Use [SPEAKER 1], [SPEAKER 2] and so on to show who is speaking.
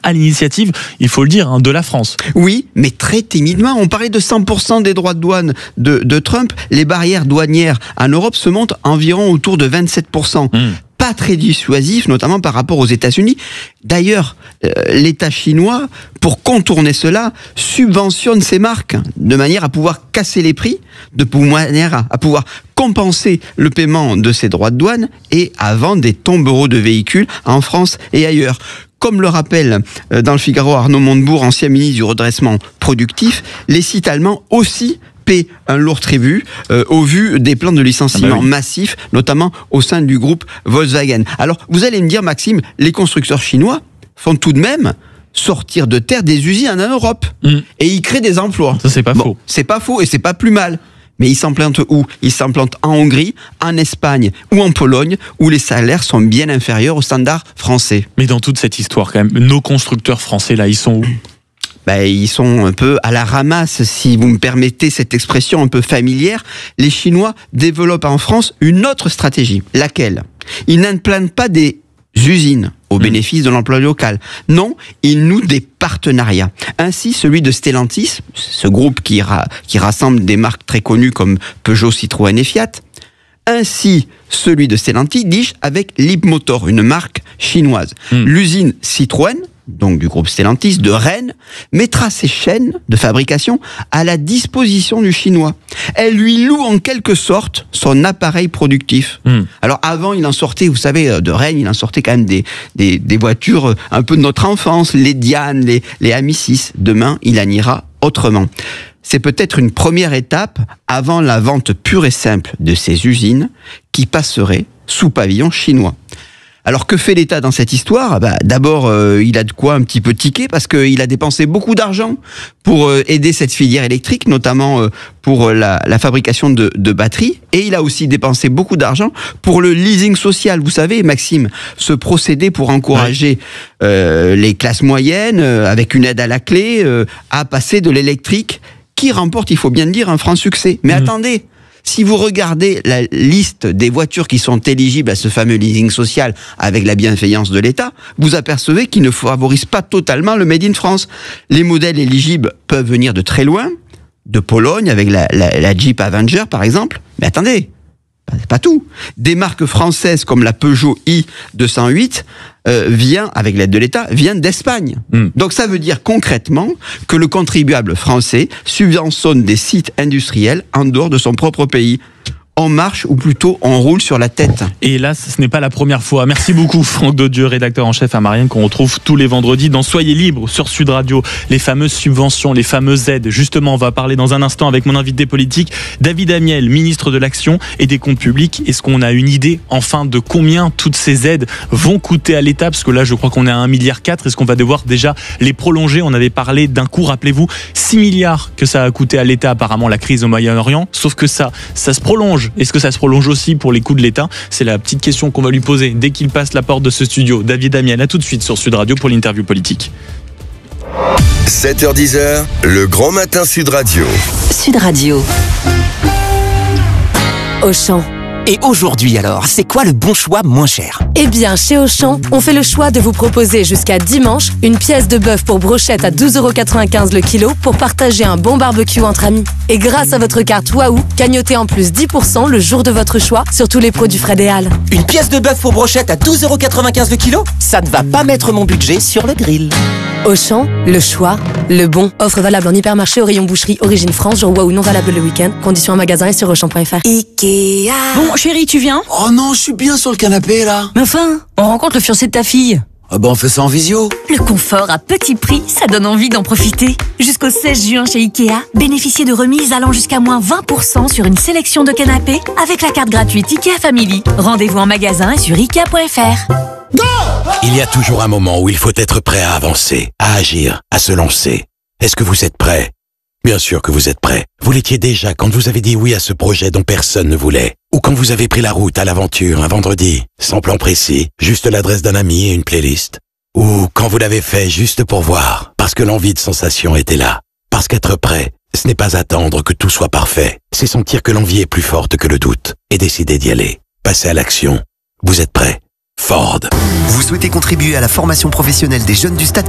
[SPEAKER 1] à l'initiative, il faut le dire, de la France.
[SPEAKER 2] Oui, mais très timidement. On parlait de 100% des droits de douane de Trump. Les barrières douanières en Europe se montent environ autour de 27%. Pas très dissuasif, notamment par rapport aux États-Unis. D'ailleurs, l'État chinois, pour contourner cela, subventionne ses marques de manière à pouvoir casser les prix, de manière à pouvoir compenser le paiement de ses droits de douane et à vendre des tombereaux de véhicules en France et ailleurs. Comme le rappelle dans le Figaro Arnaud Montebourg, ancien ministre du redressement productif, les sites allemands aussi paie un lourd tribut au vu des plans de licenciement massifs, notamment au sein du groupe Volkswagen. Alors, vous allez me dire, Maxime, les constructeurs chinois font tout de même sortir de terre des usines en Europe. Et ils créent des emplois.
[SPEAKER 1] Ça, c'est pas faux.
[SPEAKER 2] C'est pas faux et c'est pas plus mal. Mais ils s'implantent où ? Ils s'implantent en Hongrie, en Espagne ou en Pologne, où les salaires sont bien inférieurs aux standards français.
[SPEAKER 1] Mais dans toute cette histoire, quand même, nos constructeurs français, là, ils sont où ?
[SPEAKER 2] Ils sont un peu à la ramasse, si vous me permettez cette expression un peu familière. Les Chinois développent en France une autre stratégie. Laquelle ? Ils n'implantent pas des usines au bénéfice de l'emploi local. Non, ils nouent des partenariats. Ainsi, celui de Stellantis, ce groupe qui rassemble des marques très connues comme Peugeot, Citroën et Fiat. Ainsi, celui de Stellantis avec Leapmotor, une marque chinoise. L'usine Citroën, donc du groupe Stellantis, de Rennes, mettra ses chaînes de fabrication à la disposition du Chinois. Elle lui loue en quelque sorte son appareil productif. Alors avant, il en sortait, vous savez, de Rennes, il en sortait quand même des voitures un peu de notre enfance, les Diane, les Ami 6. Demain, il en ira autrement. C'est peut-être une première étape avant la vente pure et simple de ces usines qui passerait sous pavillon chinois. Alors que fait l'État dans cette histoire ? D'abord, il a de quoi un petit peu tiquer parce qu'il a dépensé beaucoup d'argent pour aider cette filière électrique, notamment pour la fabrication de batteries. Et il a aussi dépensé beaucoup d'argent pour le leasing social. Vous savez, Maxime, ce procédé pour encourager les classes moyennes, avec une aide à la clé, à passer de l'électrique qui remporte, il faut bien le dire, un franc succès. Mais attendez, si vous regardez la liste des voitures qui sont éligibles à ce fameux leasing social avec la bienveillance de l'État, vous apercevez qu'il ne favorise pas totalement le Made in France. Les modèles éligibles peuvent venir de très loin, de Pologne avec la Jeep Avenger par exemple. Mais attendez, c'est pas tout. Des marques françaises comme la Peugeot i208 vient, avec l'aide de l'État, vient d'Espagne. Donc ça veut dire concrètement que le contribuable français subventionne des sites industriels en dehors de son propre pays. On marche, ou plutôt on roule sur la tête.
[SPEAKER 1] Et là, ce n'est pas la première fois. Merci beaucoup Franck Daudieu, rédacteur en chef à Marianne, qu'on retrouve tous les vendredis dans Soyez Libre sur Sud Radio. Les fameuses subventions, les fameuses aides. Justement, on va parler dans un instant avec mon invité politique, David Amiel, ministre de l'Action et des Comptes Publics. Est-ce qu'on a une idée, enfin, de combien toutes ces aides vont coûter à l'État ? Parce que là, je crois qu'on est à 1,4 milliard. Est-ce qu'on va devoir déjà les prolonger ? On avait parlé d'un coût, rappelez-vous, 6 milliards que ça a coûté à l'État, apparemment, la crise au Moyen-Orient. Sauf que ça se prolonge. Est-ce que ça se prolonge aussi pour les coûts de l'État ? C'est la petite question qu'on va lui poser dès qu'il passe la porte de ce studio. David Amiel, à tout de suite sur Sud Radio pour l'interview politique.
[SPEAKER 3] 7h-10h, le grand matin Sud Radio.
[SPEAKER 4] Sud Radio. Auchan.
[SPEAKER 5] Et aujourd'hui alors, c'est quoi le bon choix moins cher ?
[SPEAKER 4] Eh bien, chez Auchan, on fait le choix de vous proposer jusqu'à dimanche une pièce de bœuf pour brochette à 12,95€ le kilo pour partager un bon barbecue entre amis. Et grâce à votre carte Waouh, gagnotez en plus 10% le jour de votre choix sur tous les produits Fred et Hall.
[SPEAKER 5] Une pièce de bœuf pour brochette à 12,95€ le kilo ? Ça ne va pas mettre mon budget sur le grill.
[SPEAKER 4] Auchan, le choix, le bon. Offre valable en hypermarché au rayon boucherie Origine France, jour Waouh non valable le week-end. Conditions en magasin et sur Auchan.fr.
[SPEAKER 6] Ikea. Bon, chérie, tu viens ?
[SPEAKER 7] Oh non, je suis bien sur le canapé là.
[SPEAKER 6] Mais enfin, on rencontre le fiancé de ta fille.
[SPEAKER 7] Ah bah on fait ça en visio.
[SPEAKER 6] Le confort à petit prix, ça donne envie d'en profiter. Jusqu'au 16 juin chez Ikea, bénéficiez de remises allant jusqu'à moins 20% sur une sélection de canapés avec la carte gratuite Ikea Family. Rendez-vous en magasin et sur Ikea.fr.
[SPEAKER 8] Go ! Il y a toujours un moment où il faut être prêt à avancer, à agir, à se lancer. Est-ce que vous êtes prêt ? Bien sûr que vous êtes prêt. Vous l'étiez déjà quand vous avez dit oui à ce projet dont personne ne voulait. Ou quand vous avez pris la route à l'aventure un vendredi, sans plan précis, juste l'adresse d'un ami et une playlist. Ou quand vous l'avez fait juste pour voir, parce que l'envie de sensation était là. Parce qu'être prêt, ce n'est pas attendre que tout soit parfait. C'est sentir que l'envie est plus forte que le doute et décider d'y aller. Passer à l'action. Vous êtes prêt ? Ford.
[SPEAKER 9] Vous souhaitez contribuer à la formation professionnelle des jeunes du Stade Toulousain ?